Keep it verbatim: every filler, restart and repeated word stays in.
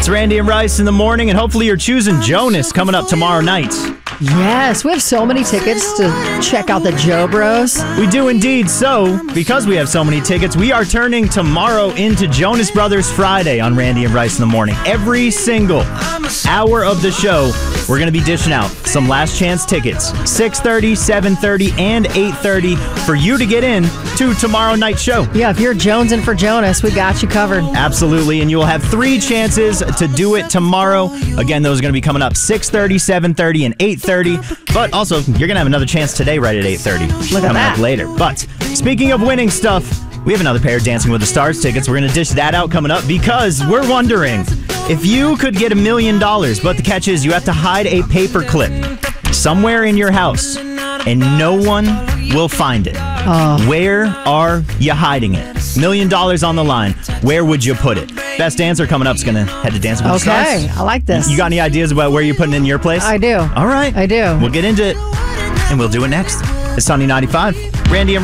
It's Randy and Rice in the morning, and hopefully you're choosing Jonas coming up tomorrow night. Yes, we have so many tickets to check out the Joe Bros. We do indeed. So, because we have so many tickets, we are turning tomorrow into Jonas Brothers Friday on Randy and Rice in the morning. Every single hour of the show, we're going to be dishing out some last chance tickets. six thirty, seven thirty, and eight thirty for you to get in to tomorrow night's show. Yeah, if you're jonesing for Jonas, we got you covered. Absolutely, and you will have three chances to do it tomorrow. Again, those are going to be coming up six thirty, seven thirty, and eight thirty. But also, you're going to have another chance today right at eight thirty. Look at coming that. up later. But speaking of winning stuff, we have another pair of Dancing with the Stars tickets. We're going to dish that out coming up because we're wondering if you could get a million dollars, but the catch is you have to hide a paper clip somewhere in your house and no one will find it. Oh. Where are you hiding it? Million dollars on the line. Where would you put it? Best answer coming up is going to head to Dancing with the Stars. Okay, I like this. You got any ideas about where you're putting it in your place? I do. All right. I do. We'll get into it, and we'll do it next. It's Sunny ninety-five. Randy and